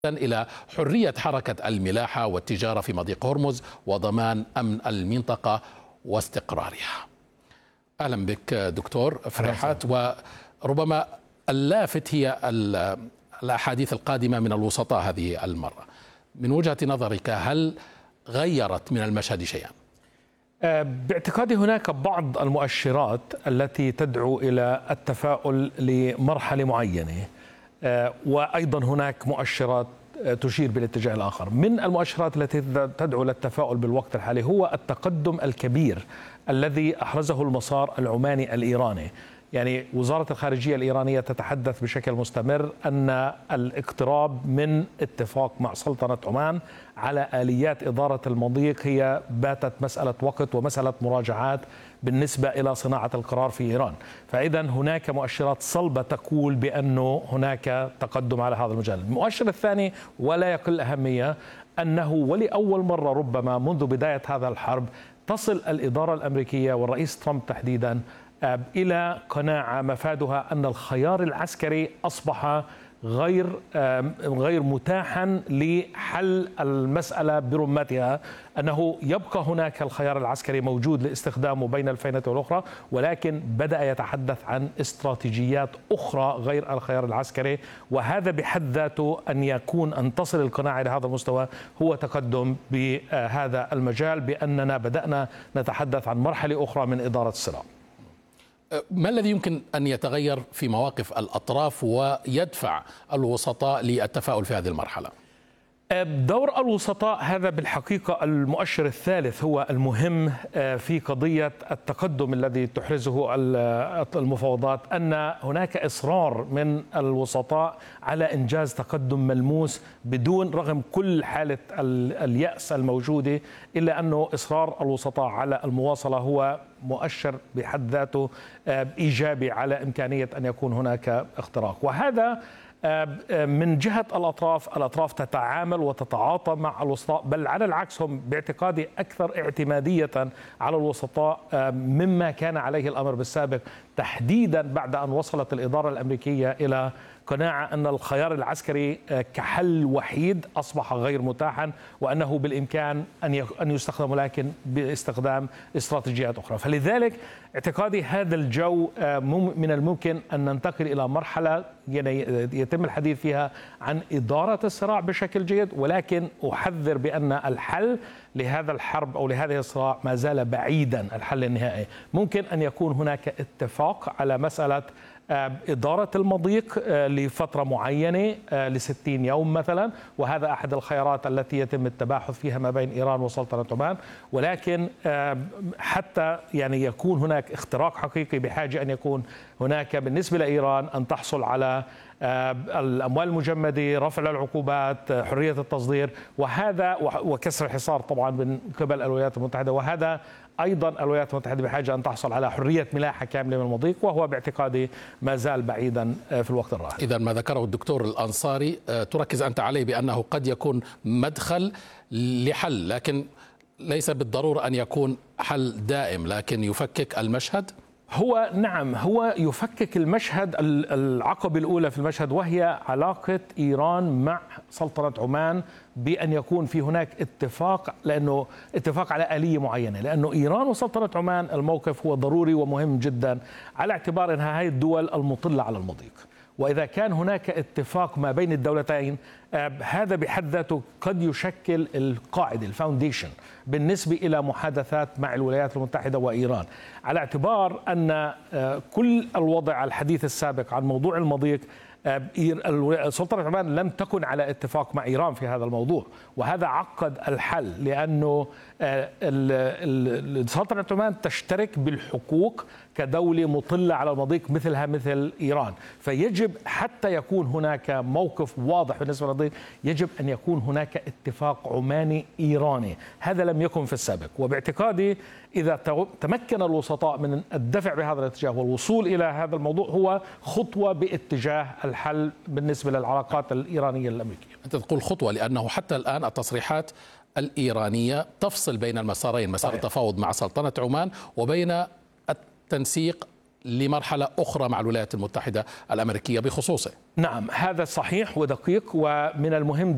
إلى حرية حركة الملاحة والتجارة في مضيق هرمز وضمان أمن المنطقة واستقرارها. أهلا بك دكتور فرحات. وربما اللافت هي الأحاديث القادمة من الوسطاء هذه المرة. من وجهة نظرك هل غيرت من المشهد شيئا؟ باعتقادي هناك بعض المؤشرات التي تدعو إلى التفاؤل لمرحلة معينة، وأيضا هناك مؤشرات تشير بالاتجاه الآخر. من المؤشرات التي تدعو للتفاؤل بالوقت الحالي هو التقدم الكبير الذي أحرزه المسار العماني الإيراني. يعني وزارة الخارجية الإيرانية تتحدث بشكل مستمر أن الاقتراب من اتفاق مع سلطنة عمان على آليات إدارة المضيق هي باتت مسألة وقت ومسألة مراجعات بالنسبة إلى صناعة القرار في إيران. فإذا هناك مؤشرات صلبة تقول بأنه هناك تقدم على هذا المجال. المؤشر الثاني ولا يقل أهمية أنه ولأول مرة ربما منذ بداية هذا الحرب تصل الإدارة الأمريكية والرئيس ترامب تحديدا إلى قناعة مفادها أن الخيار العسكري أصبح غير متاحا لحل المسألة برمتها، أنه يبقى هناك الخيار العسكري موجود لاستخدامه بين الفينة والأخرى، ولكن بدأ يتحدث عن استراتيجيات أخرى غير الخيار العسكري. وهذا بحد ذاته أن تصل القناعة إلى هذا المستوى هو تقدم بهذا المجال، بأننا بدأنا نتحدث عن مرحلة أخرى من إدارة الصراع. ما الذي يمكن أن يتغير في مواقف الأطراف ويدفع الوسطاء للتفاؤل في هذه المرحلة؟ دور الوسطاء هذا بالحقيقة المؤشر الثالث هو المهم في قضية التقدم الذي تحرزه المفاوضات، أن هناك إصرار من الوسطاء على إنجاز تقدم ملموس رغم كل حالة اليأس الموجودة، إلا أنه إصرار الوسطاء على المواصلة هو مؤشر بحد ذاته إيجابي على إمكانية أن يكون هناك اختراق. وهذا من جهة الأطراف تتعامل وتتعاطى مع الوسطاء، بل على العكس هم باعتقادي أكثر اعتمادية على الوسطاء مما كان عليه الأمر بالسابق، تحديدا بعد أن وصلت الإدارة الأمريكية إلى قناعة أن الخيار العسكري كحل وحيد أصبح غير متاحا، وأنه بالإمكان أن يستخدم لكن باستخدام استراتيجيات أخرى. فلذلك اعتقادي هذا الجو من الممكن أن ننتقل إلى مرحلة يتم الحديث فيها عن إدارة الصراع بشكل جيد، ولكن أحذر بأن الحل لهذا الحرب أو لهذه الصراع ما زال بعيدا الحل النهائي. ممكن أن يكون هناك اتفاق على مسألة إدارة المضيق لفترة معينة ل60 يوم مثلا، وهذا أحد الخيارات التي يتم التباحث فيها ما بين إيران وسلطنة عمان. ولكن حتى يكون هناك اختراق حقيقي بحاجة أن يكون هناك بالنسبة لإيران أن تحصل على الأموال المجمدة، رفع العقوبات، حرية التصدير، وهذا وكسر الحصار طبعا من قبل الولايات المتحدة. وهذا أيضا الولايات المتحدة بحاجة أن تحصل على حرية ملاحة كاملة من المضيق، وهو باعتقادي ما زال بعيدا في الوقت الراهن. إذا ما ذكره الدكتور الأنصاري تركز أنت عليه بأنه قد يكون مدخل لحل، لكن ليس بالضرورة أن يكون حل دائم، لكن يفكك المشهد. هو يفكك المشهد. العقبة الأولى في المشهد وهي علاقة إيران مع سلطنة عمان، بأن يكون في هناك اتفاق على آلية معينة، لأنه إيران وسلطنة عمان الموقف هو ضروري ومهم جدا على اعتبار أنها هذه الدول المطلة على المضيق. وإذا كان هناك اتفاق ما بين الدولتين هذا بحد ذاته قد يشكل القاعدة الفاونديشن بالنسبة إلى محادثات مع الولايات المتحدة وإيران، على اعتبار أن كل الوضع الحديث السابق عن موضوع المضيق سلطنة عمان لم تكن على اتفاق مع إيران في هذا الموضوع، وهذا عقد الحل، لأنه سلطنة عمان تشترك بالحقوق كدولة مطلة على المضيق مثل إيران. فيجب حتى يكون هناك موقف واضح بالنسبة للمضيق يجب أن يكون هناك اتفاق عماني إيراني، هذا لم يكن في السابق. وباعتقادي إذا تمكن الوسطاء من الدفع بهذا الاتجاه والوصول إلى هذا الموضوع هو خطوة باتجاه الحل بالنسبة للعلاقات الإيرانية الأمريكية. أنت تقول خطوة لأنه حتى الآن التصريحات الإيرانية تفصل بين المسارين، مسار التفاوض مع سلطنة عمان وبين التنسيق لمرحلة أخرى مع الولايات المتحدة الأمريكية بخصوصه. نعم، هذا صحيح ودقيق، ومن المهم